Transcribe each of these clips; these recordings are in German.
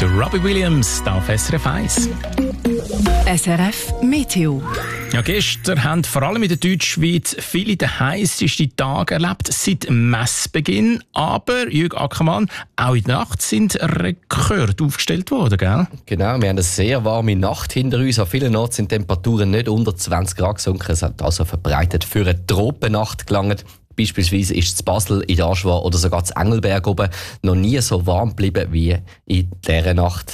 Der Robbie Williams auf SRF 1. SRF Meteo. Ja, gestern haben vor allem in der Deutschschweiz viele den heißesten Tage erlebt seit Messbeginn. Aber, Jürg Ackermann, auch in der Nacht sind Rekorde aufgestellt worden, gell? Genau, wir haben eine sehr warme Nacht hinter uns. An vielen Orten sind Temperaturen nicht unter 20 Grad gesunken. Es hat also verbreitet für eine Tropennacht gelangt. Beispielsweise ist es Basel, in der Aschwar oder sogar in Engelberg oben noch nie so warm geblieben wie in dieser Nacht.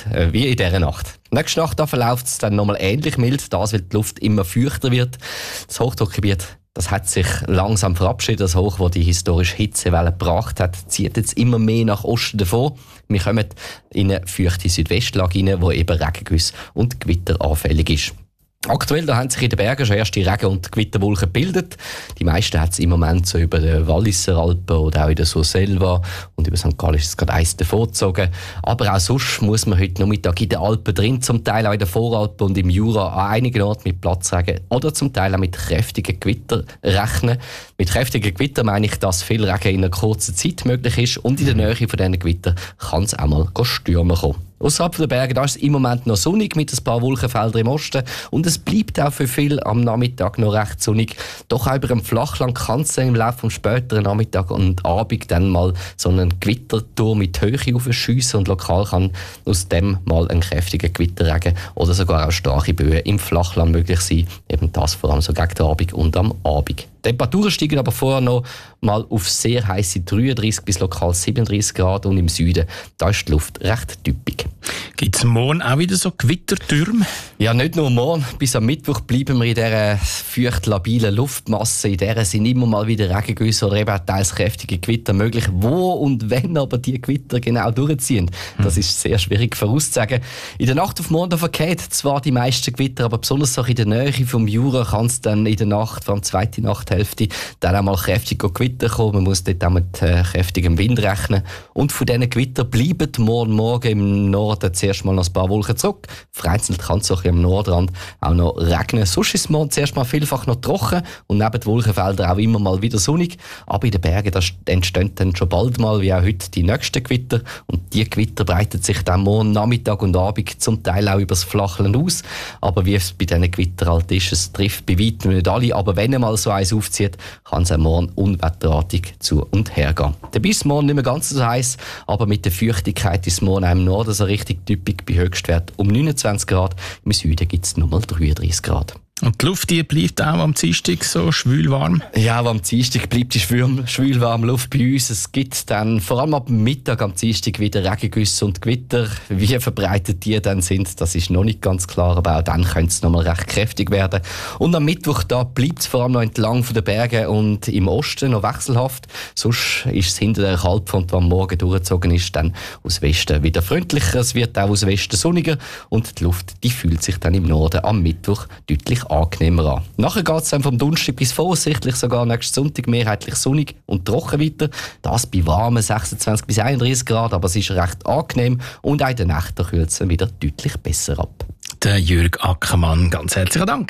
Nächste Nacht verläuft es dann nochmal ähnlich mild, das weil die Luft immer feuchter wird. Das Hochdruckgebiet, das hat sich langsam verabschiedet. Das Hoch, das die historische Hitzewelle gebracht hat, zieht jetzt immer mehr nach Osten davon. Wir kommen in eine feuchte Südwestlage rein, wo eben Regengüsse und Gewitter anfällig ist. Aktuell da haben sich in den Bergen schon erste Regen- und Gewitterwolken gebildet. Die meisten hat es im Moment so über den Walliser Alpen oder auch in der Surselva und über St. Gallen ist es gerade eins davongezogen. Aber auch sonst muss man heute Nachmittag in den Alpen drin, zum Teil auch in den Voralpen und im Jura an einigen Orten mit Platzregen oder zum Teil auch mit kräftigen Gewitter rechnen. Mit kräftigen Gewitter meine ich, dass viel Regen in einer kurzen Zeit möglich ist und in der Nähe von diesen Gewittern kann es auch mal stürmen kommen. Außerhalb der Berge da ist es im Moment noch sonnig mit ein paar Wolkenfeldern im Osten und es bleibt auch für viele am Nachmittag noch recht sonnig. Doch auch über dem Flachland kann es im Laufe des späteren Nachmittag und Abend dann mal so einen Gewitterturm mit Höhe aufschiessen und lokal kann aus dem mal ein kräftiger Gewitterregen oder sogar auch starke Böen im Flachland möglich sein. Eben das vor allem so gegen den Abend und am Abend. Die Temperaturen steigen aber vorher noch mal auf sehr heiße 33 bis lokal 37 Grad und im Süden da ist die Luft recht typisch. Gibt es morgen auch wieder so Gewittertürme? Ja, nicht nur morgen. Bis am Mittwoch bleiben wir in dieser feucht labilen Luftmasse. In der sind immer mal wieder Regengüsse oder eben auch teils kräftige Gewitter möglich. Wo und wenn aber die Gewitter genau durchziehen, das ist sehr schwierig vorauszusagen. In der Nacht auf morgen verkehrt zwar die meisten Gewitter, aber besonders auch in der Nähe vom Jura kann es dann in der Nacht, vor allem zweite Nachthälfte, dann auch mal kräftig Gewitter kommen. Man muss dort auch mit kräftigem Wind rechnen. Und von diesen Gewittern bleiben morgen im Norden zuerst mal noch ein paar Wolken zurück. Vereinzelt kann es auch am Nordrand auch noch regnen. Sonst ist es morgen zuerst mal vielfach noch trocken und neben den Wolkenfeldern auch immer mal wieder sonnig. Aber in den Bergen da entstehen dann schon bald mal, wie auch heute, die nächsten Gewitter. Und die Gewitter breiten sich dann morgen Nachmittag und Abend zum Teil auch über das Flachland aus. Aber wie es bei diesen Gewittern halt ist, es trifft bei weitem nicht alle. Aber wenn er mal so eins aufzieht, kann es auch morgen unwetterartig zu und her gehen. Dabei ist es morgen nicht mehr ganz so heiß, aber mit der Feuchtigkeit ist es morgen auch im Norden so richtig typisch bei Höchstwert um 29 Grad. Im Süden gibt es nur mal 33 Grad. Und die Luft die bleibt auch am Dienstag so schwül warm? Ja, am Dienstag bleibt die schwül warme Luft bei uns. Es gibt dann vor allem ab Mittag am Dienstag wieder Regengüsse und Gewitter. Wie verbreitet die dann sind, das ist noch nicht ganz klar, aber auch dann könnte es noch mal recht kräftig werden. Und am Mittwoch da bleibt es vor allem noch entlang von den Bergen und im Osten noch wechselhaft. Sonst ist es hinter der Kaltfront, die am Morgen durchgezogen ist, dann aus Westen wieder freundlicher. Es wird auch aus Westen sonniger und die Luft die fühlt sich dann im Norden am Mittwoch deutlich angenehmer an. Nachher geht es dann vom Donnerstag bis voraussichtlich sogar nächsten Sonntag mehrheitlich sonnig und trocken weiter. Das bei warmen 26 bis 31 Grad, aber es ist recht angenehm und auch in der Nacht kühlt es wieder deutlich besser ab. Der Jürg Ackermann, ganz herzlichen Dank.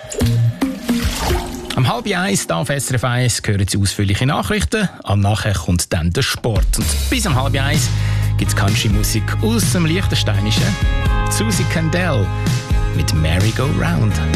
Am 12:30 auf SRF 1 hören Sie ausführliche Nachrichten. Nachher kommt dann der Sport. Und bis am 12:30 gibt es Country-Musik aus dem Liechtensteinischen. Susie Candell mit Merry Go Round.